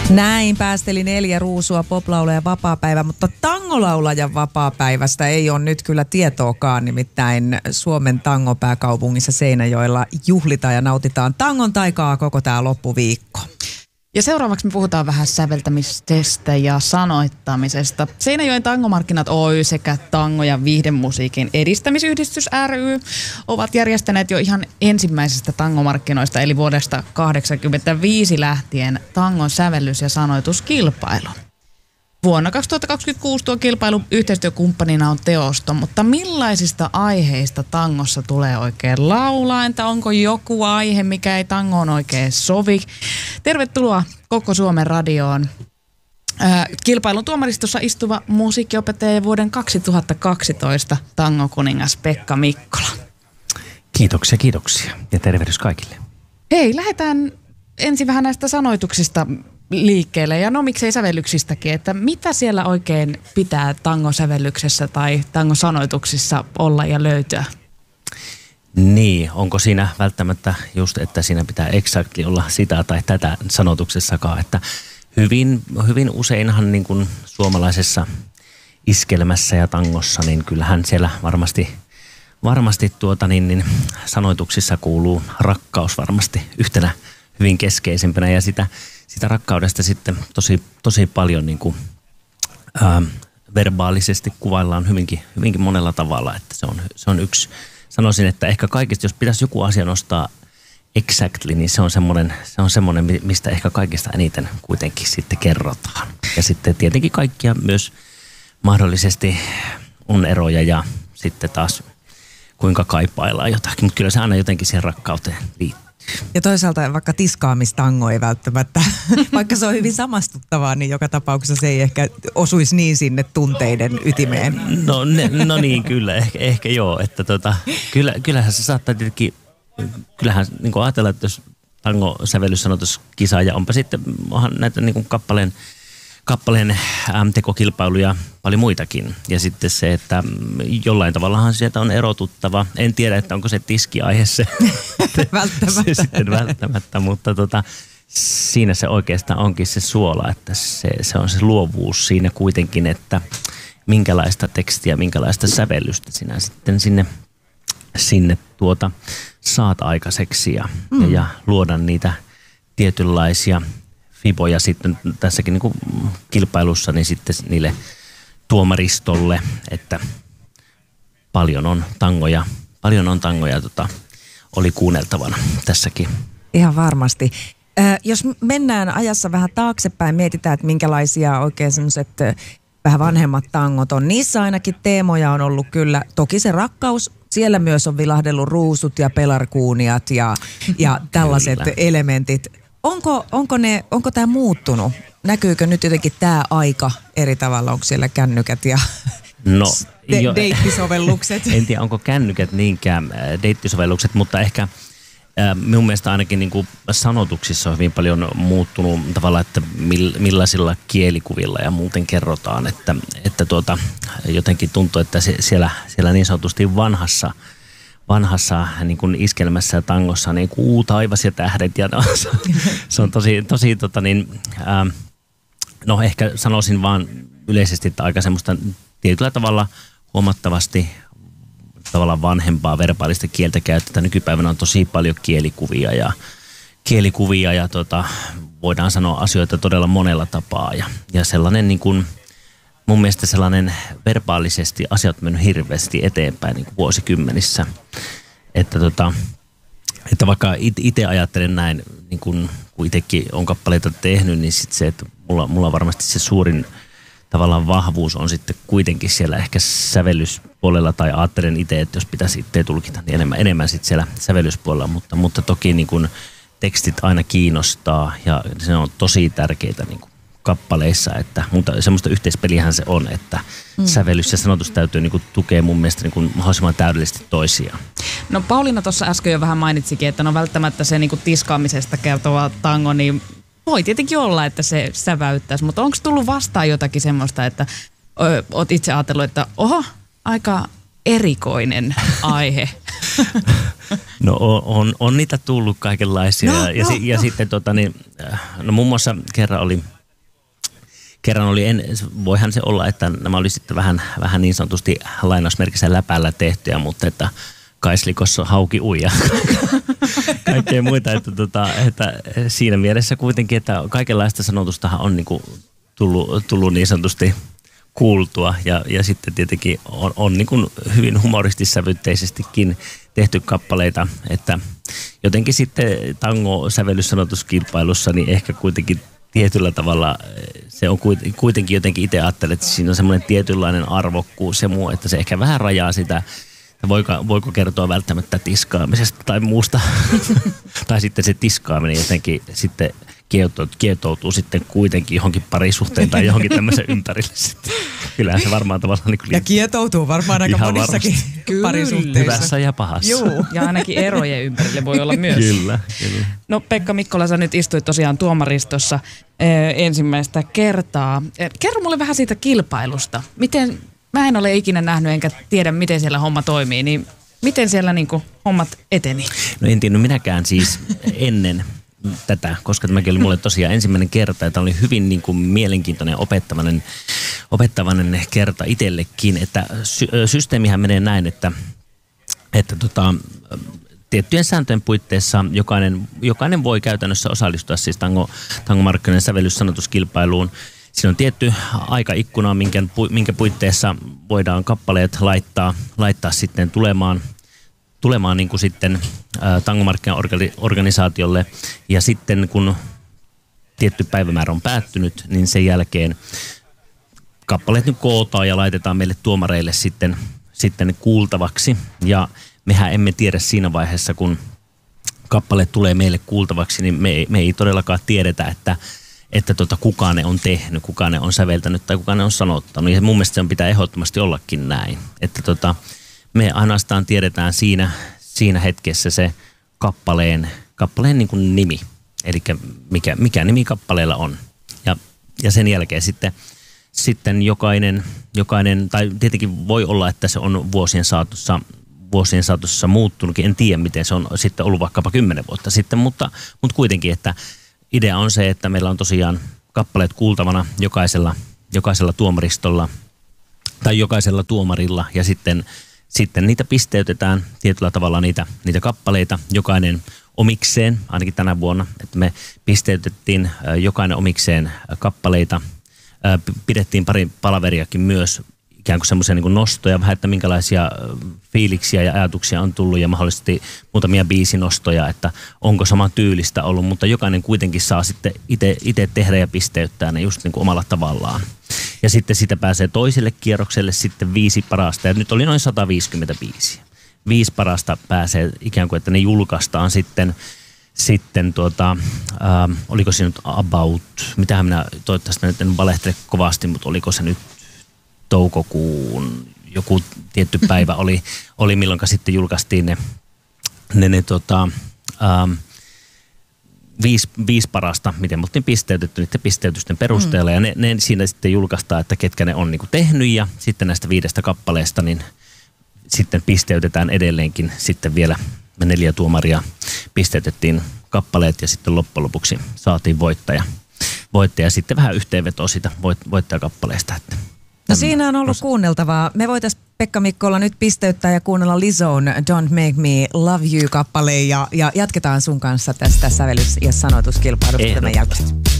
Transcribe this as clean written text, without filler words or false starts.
Näin päästeli 4 ruusua poplaulajan vapaapäivä, mutta tangolaulajan vapaapäivästä ei ole nyt kyllä tietoakaan, nimittäin Suomen tangopääkaupungissa Seinäjoella juhlitaan ja nautitaan tangon taikaa koko tämä loppuviikko. Ja seuraavaksi me puhutaan vähän säveltämisestä ja sanoittamisesta. Seinäjoen tangomarkkinat Oy sekä tango- ja viihdemusiikin edistämisyhdistys ry ovat järjestäneet jo ihan ensimmäisestä tangomarkkinoista, eli vuodesta 1985 lähtien tangon sävellys- ja sanoituskilpailu. Vuonna 2026 tuo kilpailu yhteistyökumppanina on Teosto, mutta millaisista aiheista tangossa tulee oikein laulaa? Entä onko joku aihe, mikä ei tangoon oikein sovi? Tervetuloa Koko Suomen radioon. Kilpailun tuomaristossa istuva musiikkiopettaja ja vuoden 2012 tangokuningas Pekka Mikkola. Kiitoksia ja tervehdys kaikille. Hei, lähdetään ensin vähän näistä sanoituksista liikkeelle ja no miksei sävellyksistäkin, että mitä siellä oikein pitää tangosävellyksessä tai tangosanoituksissa olla ja löytyä? Niin, onko siinä välttämättä just, että siinä pitää exactly olla sitä tai tätä sanotuksessakaan, että hyvin useinhan niin kuin suomalaisessa iskelmässä ja tangossa, niin kyllähän siellä varmasti sanoituksissa kuuluu rakkaus varmasti yhtenä hyvin keskeisimpänä ja sitä rakkaudesta sitten tosi paljon niin kuin, verbaalisesti kuvaillaan hyvinkin monella tavalla, että se on yksi. Sanoisin, että ehkä kaikista, jos pitäisi joku asia nostaa exactly, niin se on semmoinen, mistä ehkä kaikista eniten kuitenkin sitten kerrotaan. Ja sitten tietenkin kaikkia myös mahdollisesti on eroja ja sitten taas kuinka kaipaillaan jotakin, mutta kyllä se aina jotenkin siihen rakkauteen liittyy. Ja toisaalta vaikka tiskaamistango ei välttämättä, vaikka se on hyvin samastuttavaa, niin joka tapauksessa se ei ehkä osuisi niin sinne tunteiden ytimeen. No niin, kyllä, ehkä joo, että kyllähän se saattaa tietenkin, kyllähän niin kuin ajatellaan, että jos tango-sävellys sanotaan kisaa ja onpa sitten näitä niin kuin kappaleen tekokilpailuja paljon muitakin. Ja sitten se, että jollain tavallahan sieltä on erotuttava. En tiedä, että onko se tiskiaihe se. Välttämättä. Se sitten välttämättä, mutta siinä se oikeastaan onkin se suola, että se on se luovuus siinä kuitenkin, että minkälaista tekstiä, minkälaista sävellystä sinä sitten sinne saat aikaiseksi ja luoda niitä tietynlaisia fiboja sitten tässäkin niin kuin kilpailussa, niin sitten niille tuomaristolle, että paljon on tangoja oli kuunneltavana tässäkin. Ihan varmasti. Jos mennään ajassa vähän taaksepäin, mietitään, että minkälaisia oikein semmoiset vähän vanhemmat tangot on. Niissä ainakin teemoja on ollut kyllä, toki se rakkaus, siellä myös on vilahdellut ruusut ja pelarkuuniat ja tällaiset elementit. Onko tämä muuttunut? Näkyykö nyt jotenkin tämä aika eri tavalla? Onko siellä kännykät ja deittisovellukset? En tiedä, onko kännykät niinkään deittisovellukset, mutta ehkä minun mielestä ainakin niin kuin sanotuksissa on hyvin paljon muuttunut tavallaan, että millaisilla kielikuvilla ja muuten kerrotaan. Että jotenkin tuntuu, että siellä niin sanotusti vanhassa niin kuin iskelmässä ja tangossa niin kuin taivas ja tähdet ja se on tosi ehkä sanoisin vaan yleisesti, että aika semmoista tietyllä tavalla huomattavasti tavallaan vanhempaa verbaalista kieltä käytetään. Nykypäivänä on tosi paljon kielikuvia ja voidaan sanoa asioita todella monella tapaa ja sellainen niin kuin mun mielestä sellainen verbaalisesti asiat on mennyt hirveästi eteenpäin niin kuin vuosikymmenissä. Että vaikka itse ajattelen näin, niin kun itsekin on kappaleita tehnyt, niin sitten se, että mulla varmasti se suurin tavallaan vahvuus on sitten kuitenkin siellä ehkä sävellyspuolella, tai ajattelen itse, että jos pitäisi itse tulkita, niin enemmän sitten siellä sävellyspuolella, mutta toki niin kun tekstit aina kiinnostaa ja se on tosi tärkeitä niin kun kappaleissa, mutta semmoista yhteispeliähän se on, että sävellys ja sanotus täytyy niin kuin tukea mun mielestä niin kuin mahdollisimman täydellisesti toisiaan. No Pauliina tuossa äsken jo vähän mainitsikin, että no välttämättä se niin kuin tiskaamisesta kertova tango, niin voi tietenkin olla, että se säväyttäisi, mutta onko tullut vastaan jotakin semmoista, että oot itse ajatellut, että oho, aika erikoinen aihe? No on niitä tullut kaikenlaisia. Ja sitten muun muassa kerran oli, voihan se olla, että nämä oli sitten vähän niin sanotusti lainausmerkissä läpällä tehtyjä, mutta että kaislikossa hauki uija. Kaikkea muita, että siinä mielessä kuitenkin, että kaikenlaista sanotustahan on niin kuin tullut niin sanotusti kuultua ja sitten tietenkin on niin kuin hyvin humoristissävytteisestikin tehty kappaleita, että jotenkin sitten tango-sävellyssanotuskilpailussa niin ehkä kuitenkin tietyllä tavalla se on kuitenkin jotenkin itse ajattelen, että siinä on semmoinen tietynlainen arvokkuus ja muu, että se ehkä vähän rajaa sitä, voiko kertoa välttämättä tiskaamisesta tai muusta, tai sitten se tiskaaminen jotenkin sitten kietoutuu sitten kuitenkin johonkin parisuhteen tai johonkin tämmöisen ympärille sitten. Kyllähän se varmaan tavallaan niin ja kietoutuu varmaan aika monissakin parisuhteissa. Hyvässä ja pahassa. Joo, ja ainakin erojen ympärille voi olla myös. Kyllä. No Pekka Mikkola, sä nyt istuit tosiaan tuomaristossa ensimmäistä kertaa. Kerro mulle vähän siitä kilpailusta. Mä en ole ikinä nähnyt enkä tiedä, miten siellä homma toimii, niin miten siellä niin kuin hommat eteni? No en tiedä minäkään siis ennen tätä, koska tämäkin oli mulle tosiaan ensimmäinen kerta, ja tämä oli hyvin niin kuin mielenkiintoinen opettavainen kerta itsellekin, että systeemihän menee näin, että tiettyjen sääntöjen puitteissa jokainen voi käytännössä osallistua siis tangomarkkinoiden sävellyssanotuskilpailuun. Siinä on tietty aikaikkuna, minkä puitteissa voidaan kappaleet laittaa sitten tulemaan niin kuin sitten tangomarkkinaorganisaatiolle. Ja sitten kun tietty päivämäärä on päättynyt, niin sen jälkeen kappaleet nyt kootaan ja laitetaan meille tuomareille sitten kuultavaksi. Ja mehän emme tiedä siinä vaiheessa, kun kappaleet tulee meille kuultavaksi, niin me ei todellakaan tiedetä, että kuka ne on tehnyt, kuka ne on säveltänyt tai kuka ne on sanottanut. Ja mun mielestä se pitää ehdottomasti ollakin näin. Että me ainoastaan tiedetään siinä hetkessä se kappaleen niin kuin nimi. Eli mikä nimi kappaleella on. Ja sen jälkeen sitten jokainen, tai tietenkin voi olla, että se on vuosien saatossa muuttunutkin. En tiedä, miten se on sitten ollut vaikkapa 10 vuotta sitten, mutta kuitenkin, että idea on se, että meillä on tosiaan kappaleet kuultavana jokaisella tuomaristolla tai jokaisella tuomarilla ja sitten niitä pisteytetään tietyllä tavalla niitä kappaleita, jokainen omikseen, ainakin tänä vuonna, että me pisteytettiin jokainen omikseen kappaleita, pidettiin pari palaveriakin myös, ikään kuin semmoisia niin kuin nostoja, vähän, että minkälaisia fiiliksiä ja ajatuksia on tullut ja mahdollisesti muutamia biisinostoja, että onko sama tyylistä ollut, mutta jokainen kuitenkin saa sitten itse tehdä ja pisteyttää ne just niin kuin omalla tavallaan. Ja sitten siitä pääsee toiselle kierrokselle sitten 5 parasta, ja nyt oli noin 150 biisiä. 5 parasta pääsee ikään kuin, että ne julkaistaan sitten oliko se nyt about, mitähän minä toivottavasti nyt en valehtele kovasti, mutta oliko se nyt toukokuun joku tietty päivä oli milloinka sitten julkaistiin ne 5 parasta, miten me oltiin pisteytetty niiden pisteytysten perusteella ja ne siinä sitten julkaistaan, että ketkä ne on niin kuin tehnyt ja sitten näistä 5 kappaleesta niin sitten pisteytetään edelleenkin sitten vielä me 4 tuomaria pisteytettiin kappaleet ja sitten loppujen lopuksi saatiin voittaja. Sitten vähän yhteenvetoa siitä voittajakappaleesta. No siinä on ollut kuunneltavaa. Me voitaisiin Pekka Mikkola nyt pisteyttää ja kuunnella Lizzo'n Don't Make Me Love You -kappaleen ja jatketaan sun kanssa tästä sävellys- ja sanotuskilpailusta tämän jälkeen.